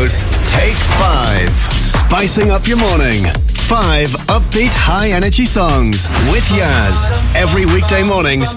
goes Take 5. Spicing up your morning. 5 upbeat, high-energy songs with Yaz. Every weekday mornings